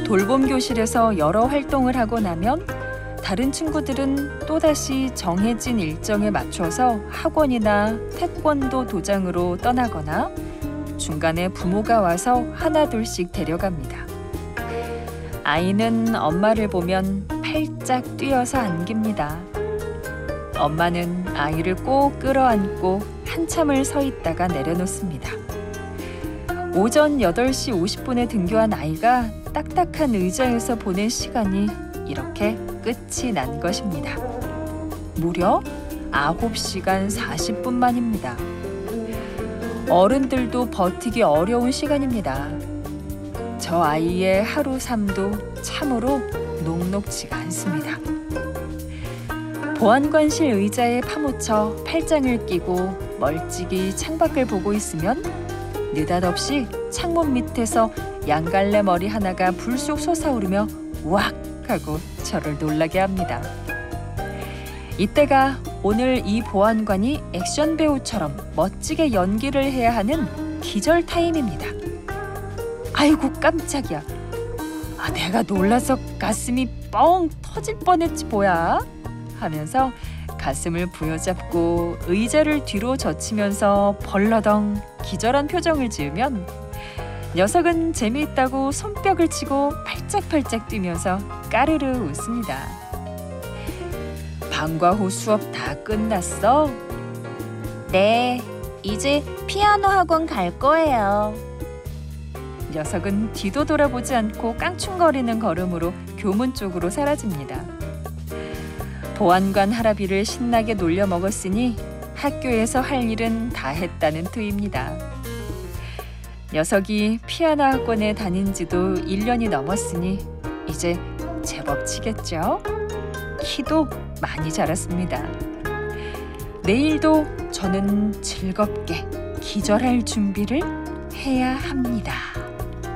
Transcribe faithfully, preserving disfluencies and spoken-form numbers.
돌봄 교실에서 여러 활동을 하고 나면 다른 친구들은 또다시 정해진 일정에 맞춰서 학원이나 태권도 도장으로 떠나거나 중간에 부모가 와서 하나둘씩 데려갑니다. 아이는 엄마를 보면 팔짝 뛰어서 안깁니다. 엄마는 아이를 꼭 끌어안고 한참을 서 있다가 내려놓습니다. 오전 여덟 시 오십 분에 등교한 아이가 딱딱한 의자에서 보낸 시간이 이렇게 끝이 난 것입니다. 무려 아홉 시간 사십 분 만입니다. 어른들도 버티기 어려운 시간입니다. 저 아이의 하루 삶도 참으로 녹록지가 않습니다. 보안관실 의자에 파묻혀 팔짱을 끼고 멀찍이 창밖을 보고 있으면 느닷없이 창문 밑에서 양갈래 머리 하나가 불쑥 솟아오르며 우악 하고 저를 놀라게 합니다. 이때가 오늘 이 보안관이 액션 배우처럼 멋지게 연기를 해야 하는 기절 타임입니다. 아이고 깜짝이야. 아, 내가 놀라서 가슴이 뻥 터질 뻔했지 뭐야 하면서 가슴을 부여잡고 의자를 뒤로 젖히면서 벌러덩 기절한 표정을 지으면 녀석은 재미있다고 손뼉을 치고 팔짝팔짝 뛰면서 까르르 웃습니다. 방과 후 수업 다 끝났어? 네, 이제 피아노 학원 갈 거예요. 녀석은 뒤도 돌아보지 않고 깡충거리는 걸음으로 교문 쪽으로 사라집니다. 보안관 할아비를 신나게 놀려 먹었으니 학교에서 할 일은 다 했다는 투입니다. 녀석이 피아노 학원에 다닌 지도 일 년이 넘었으니 이제 제법 치겠죠? 키도 많이 자랐습니다. 내일도 저는 즐겁게 기절할 준비를 해야 합니다.